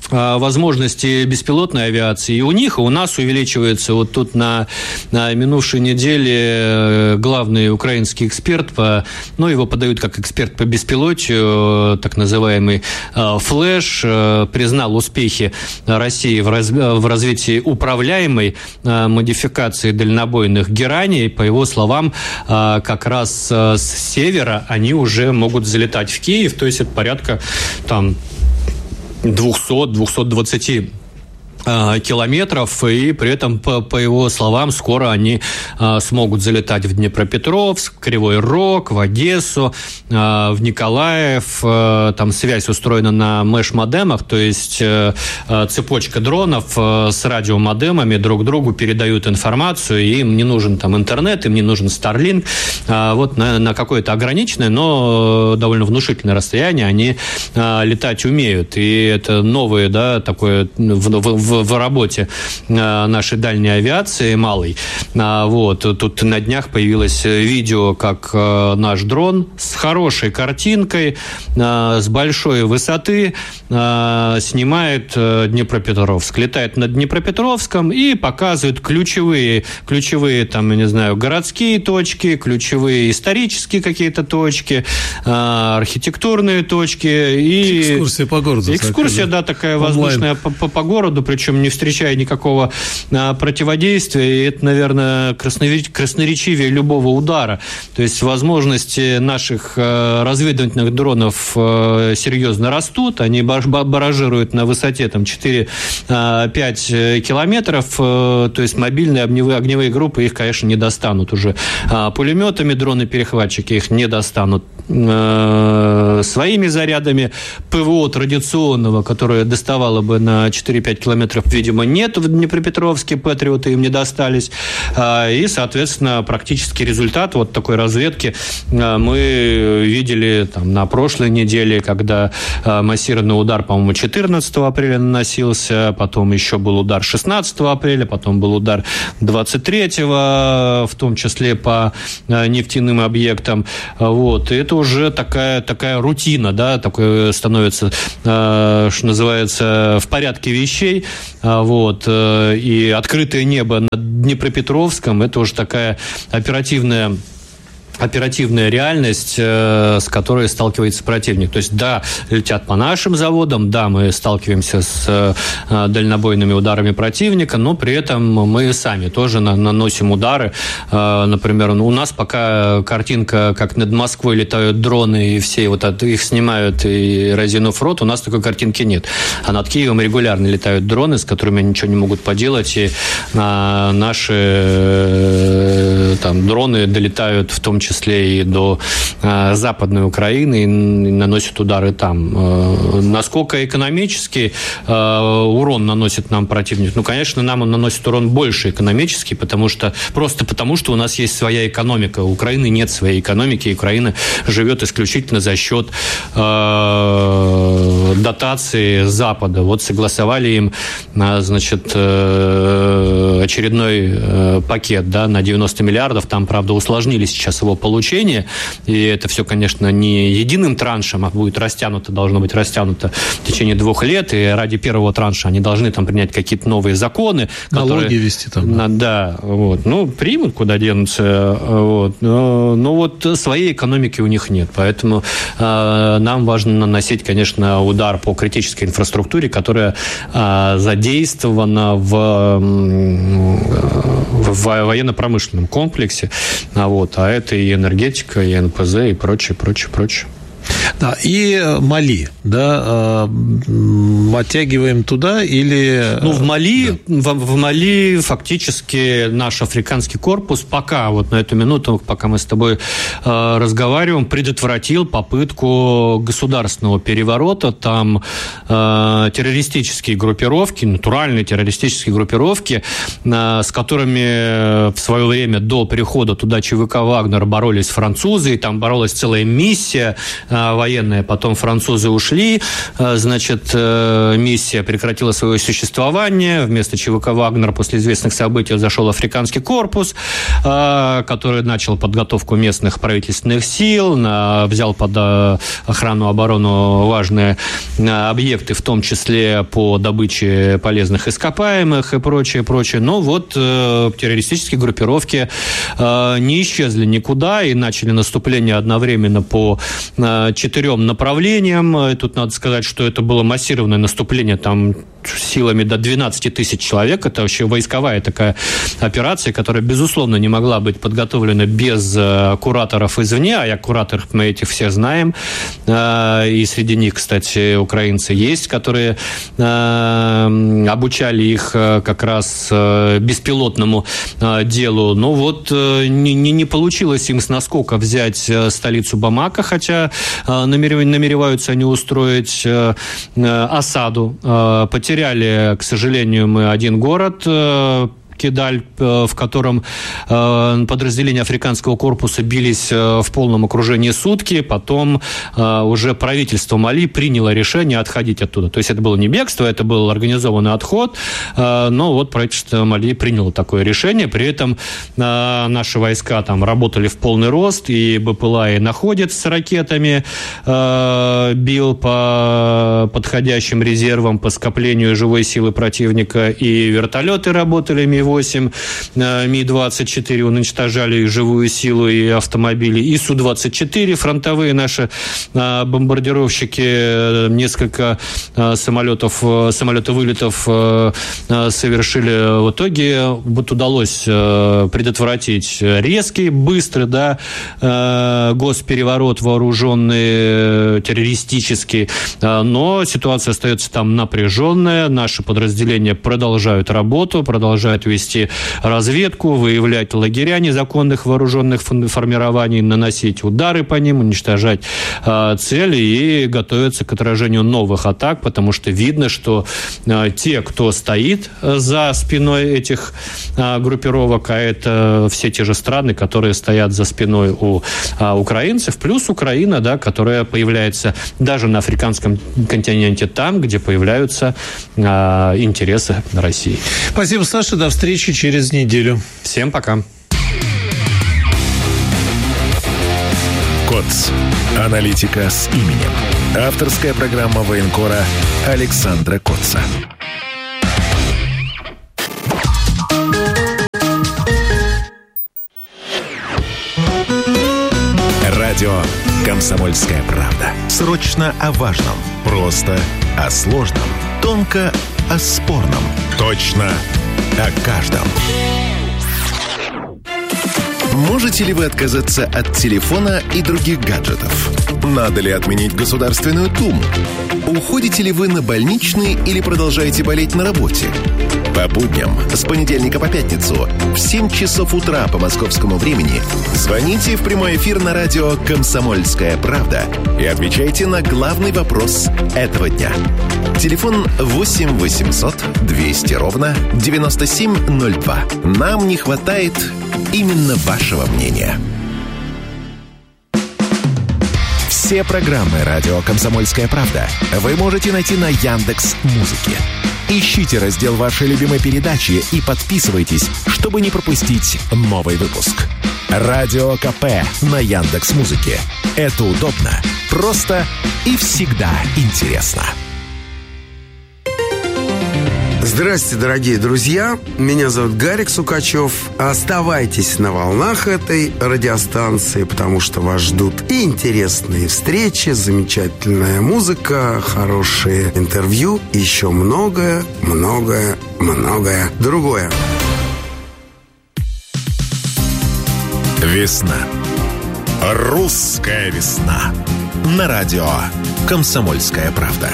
возможности беспилотной авиации и у них, и у нас увеличивается. Вот тут на, на минувшей неделе главный украинский эксперт, по, ну, его подают как эксперт по беспилотию, так называемый Флэш, признал успехи России в, раз, в развитии управляемой модификации дальнобойных гераней. По его словам, как раз с севера они уже могут залетать в Киев, то есть это порядка там двести - двести двадцать километров, и при этом, по, по его словам, скоро они а, смогут залетать в Днепропетровск, в Кривой Рог, в Одессу, а, в Николаев. А, там связь устроена на меш-модемах, то есть а, цепочка дронов а, с радиомодемами друг другу передают информацию, и им не нужен там интернет, им не нужен Starlink. А, вот на, на какое-то ограниченное, но довольно внушительное расстояние они а, летать умеют. И это новое, да, такое в, в в работе нашей дальней авиации малой. Вот. Тут на днях появилось видео, как наш дрон с хорошей картинкой, с большой высоты снимает Днепропетровск. Летает над Днепропетровском и показывает ключевые, ключевые там, я не знаю, городские точки, ключевые исторические какие-то точки, архитектурные точки. И экскурсия по городу. Экскурсия, да, такая воздушная по, по, по городу, причем не встречая никакого а, противодействия. И это, наверное, красноречивее, красноречивее любого удара. То есть возможности наших а, разведывательных дронов а, серьезно растут. Они баражируют на высоте там, четыре-пять километров. А, то есть мобильные огневые, огневые группы их, конечно, не достанут уже. А, пулеметами дроны-перехватчики их не достанут. А, своими зарядами ПВО традиционного, которое доставало бы на четыре-пять километров, видимо, нет в Днепропетровске, патриоты им не достались. И, соответственно, практический результат вот такой разведки мы видели там, на прошлой неделе, когда массированный удар, по-моему, четырнадцатого апреля наносился, потом еще был удар шестнадцатого апреля, потом был удар двадцать третьего, в том числе по нефтяным объектам. Вот. И это уже такая, такая рутина, да, такое становится, что называется, в порядке вещей. Вот. И открытое небо над Днепропетровском – это уже такая оперативная оперативная реальность, с которой сталкивается противник. То есть, да, летят по нашим заводам, да, мы сталкиваемся с дальнобойными ударами противника, но при этом мы сами тоже наносим удары. Например, у нас пока картинка, как над Москвой летают дроны, и все вот их снимают, и разинув рот, у нас такой картинки нет. А над Киевом регулярно летают дроны, с которыми ничего не могут поделать, и наши там, дроны долетают в том числе числе и до э, Западной Украины, и наносят удары там. Э, насколько экономически э, урон наносит нам противник? Ну, конечно, нам он наносит урон больше экономически, потому что, просто потому, что у нас есть своя экономика. У Украины нет своей экономики, и Украина живет исключительно за счет э, дотации Запада. Вот согласовали им, э, значит, э, очередной э, пакет, да, на девяносто миллиардов. Там, правда, усложнили сейчас его получения, и это все, конечно, не единым траншем, а будет растянуто, должно быть растянуто в течение двух лет, и ради первого транша они должны там принять какие-то новые законы. Налоги которые, вести там. Да, да вот, ну, примут, куда денутся, вот, но, но вот своей экономики у них нет, поэтому э, нам важно наносить, конечно, удар по критической инфраструктуре, которая э, задействована в, в военно-промышленном комплексе, а, вот, а это и энергетика, и эн пэ зэ, и прочее, прочее, прочее. Да, и Мали, да, оттягиваем туда или... Ну, в Мали, да. в, в Мали фактически наш африканский корпус пока, вот на эту минуту, пока мы с тобой э, разговариваем, предотвратил попытку государственного переворота. Там э, террористические группировки, натуральные террористические группировки, э, с которыми в свое время до прихода туда ЧВК «Вагнер» боролись французы, и там боролась целая миссия э, военная, военная, потом французы ушли, значит, миссия прекратила свое существование, вместо ЧВК «Вагнер» после известных событий зашел африканский корпус, который начал подготовку местных правительственных сил, взял под охрану, оборону важные объекты, в том числе по добыче полезных ископаемых и прочее, прочее. Но вот террористические группировки не исчезли никуда и начали наступление одновременно по четырем направлениям. Тут надо сказать, что это было массированное наступление, там силами до двенадцати тысяч человек. Это вообще войсковая такая операция, которая, безусловно, не могла быть подготовлена без кураторов извне, а я кураторов мы этих все знаем. И среди них, кстати, украинцы есть, которые обучали их как раз беспилотному делу. Но вот не, не получилось им с наскока взять столицу Бамако, хотя намереваются они устроить осаду. Потеряли, к сожалению, мы один город, Кидаль, в котором подразделения африканского корпуса бились в полном окружении сутки. Потом уже правительство Мали приняло решение отходить оттуда. То есть это было не бегство, это был организованный отход. Но вот правительство Мали приняло такое решение. При этом наши войска там работали в полный рост, и БПЛА и находец с ракетами бил по подходящим резервам, по скоплению живой силы противника, и вертолеты работали, Ми восемь, Ми двадцать четыре уничтожали живую силу и автомобили, и Су двадцать четыре, фронтовые наши бомбардировщики, несколько самолетов, самолетовылетов совершили. В итоге вот удалось предотвратить резкий, быстрый, да, госпереворот вооруженный, террористический, но ситуация остается там напряженная, наши подразделения продолжают работу, продолжают вести разведку, выявлять лагеря незаконных вооруженных формирований, наносить удары по ним, уничтожать э, цели и готовиться к отражению новых атак, потому что видно, что э, те, кто стоит за спиной этих э, группировок, а это все те же страны, которые стоят за спиной у э, украинцев, плюс Украина, да, которая появляется даже на африканском континенте, там, где появляются э, интересы России. Спасибо, Саша. До встречи через неделю. Всем пока. КОЦ. Аналитика с именем. Авторская программа военкора Александра Котца. Радио «Комсомольская правда». Срочно о важном. Просто о сложном. Тонко о спорном. Точно о каждом. Можете ли вы отказаться от телефона и других гаджетов? Надо ли отменить Государственную Думу? Уходите ли вы на больничный или продолжаете болеть на работе? По будням с понедельника по пятницу в семь часов утра по московскому времени звоните в прямой эфир на радио «Комсомольская правда» и отвечайте на главный вопрос этого дня. Телефон восемь восемьсот двести ровно девяносто семь ноль два. Нам не хватает именно вашего мнения. Все программы радио «Комсомольская правда» вы можете найти на Яндекс.Музыке. Ищите раздел вашей любимой передачи и подписывайтесь, чтобы не пропустить новый выпуск. Радио КП на Яндекс.Музыке. Это удобно, просто и всегда интересно. Здравствуйте, дорогие друзья. Меня зовут Гарик Сукачев. Оставайтесь на волнах этой радиостанции, потому что вас ждут и интересные встречи, замечательная музыка, хорошие интервью, и еще многое, многое, многое другое. Весна. Русская весна. На радио «Комсомольская правда».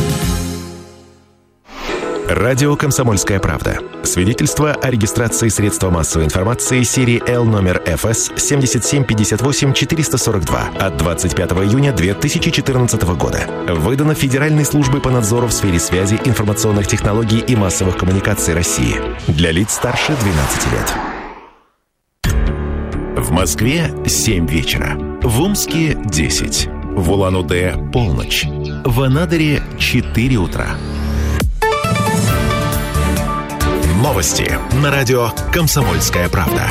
Радио «Комсомольская правда». Свидетельство о регистрации средства массовой информации серии Л номер эф эс семь семь пять восемь четыре сорок два от двадцать пятого июня две тысячи четырнадцатого года. Выдано Федеральной службой по надзору в сфере связи, информационных технологий и массовых коммуникаций России. Для лиц старше двенадцати лет. В Москве семь вечера. В Омске десять. В Улан-Удэ полночь. В Анадыре четыре утра. Новости на радио «Комсомольская правда».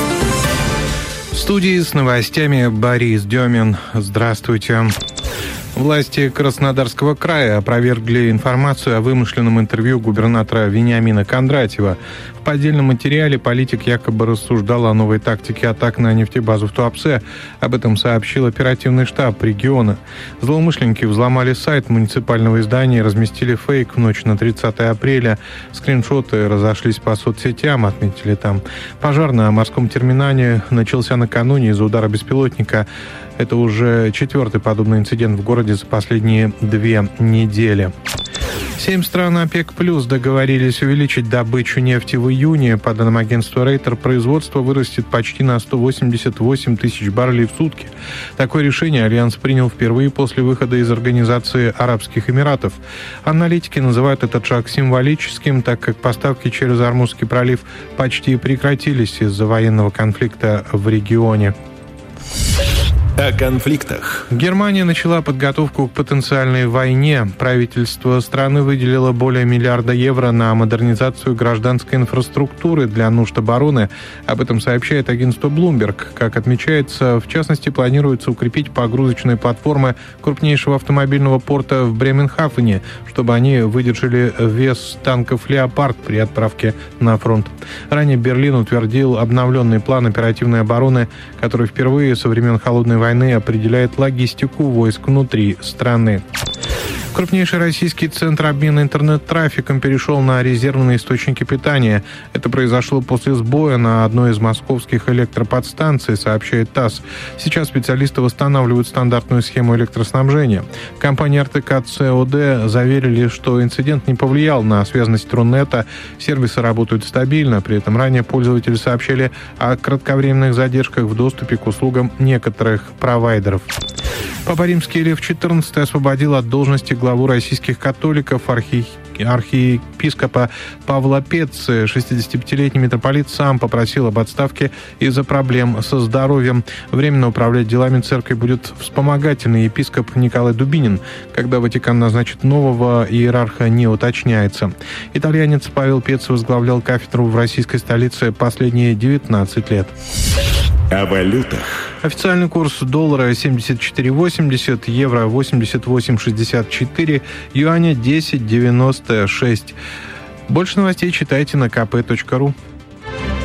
В студии с новостями Борис Демин. Здравствуйте. Власти Краснодарского края опровергли информацию о вымышленном интервью губернатора Вениамина Кондратьева. В поддельном материале политик якобы рассуждал о новой тактике атак на нефтебазу в Туапсе. Об этом сообщил оперативный штаб региона. Злоумышленники взломали сайт муниципального издания и разместили фейк в ночь на тридцатое апреля. Скриншоты разошлись по соцсетям, отметили там. Пожар на морском терминале начался накануне из-за удара беспилотника. Это уже четвертый подобный инцидент в городе за последние две недели. Семь стран ОПЕК+ договорились увеличить добычу нефти в июне. По данным агентства Рейтер, производство вырастет почти на сто восемьдесят восемь тысяч баррелей в сутки. Такое решение Альянс принял впервые после выхода из Организации Арабских Эмиратов. Аналитики называют этот шаг символическим, так как поставки через Ормузский пролив почти прекратились из-за военного конфликта в регионе. О конфликтах. Германия начала подготовку к потенциальной войне. Правительство страны выделило более миллиарда евро на модернизацию гражданской инфраструктуры для нужд обороны. Об этом сообщает агентство Bloomberg. Как отмечается, в частности, планируется укрепить погрузочные платформы крупнейшего автомобильного порта в Бременхафене, чтобы они выдержали вес танков «Леопард» при отправке на фронт. Ранее Берлин утвердил обновленный план оперативной обороны, который впервые со времен Холодной войны определяет логистику войск внутри страны. Крупнейший российский центр обмена интернет-трафиком перешел на резервные источники питания. Это произошло после сбоя на одной из московских электроподстанций, сообщает ТАСС. Сейчас специалисты восстанавливают стандартную схему электроснабжения. В компании эр тэ ка цэ о дэ заверили, что инцидент не повлиял на связность Рунета. Сервисы работают стабильно. При этом ранее пользователи сообщали о кратковременных задержках в доступе к услугам некоторых провайдеров. Папа Римский Лев четырнадцатый освободил от должности главу российских католиков архи... архиепископа Павла Пецци. шестидесятипятилетний митрополит сам попросил об отставке из-за проблем со здоровьем. Временно управлять делами церкви будет вспомогательный епископ Николай Дубинин. Когда Ватикан назначит нового иерарха, не уточняется. Итальянец Павел Пецци возглавлял кафедру в российской столице последние девятнадцать лет. О валютах. Официальный курс доллара семьдесят четыре восемьдесят, евро восемьдесят восемь шестьдесят четыре, юаня десять девяносто шесть. Больше новостей читайте на ка пэ точка ру.